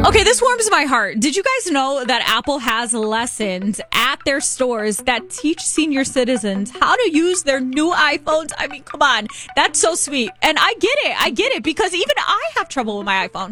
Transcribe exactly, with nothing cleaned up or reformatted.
Okay, this warms my heart. Did you guys know that Apple has lessons at their stores that teach senior citizens how to use their new iPhones? I mean, come on. That's so sweet. And I get it. I get it because even I have trouble with my iPhone.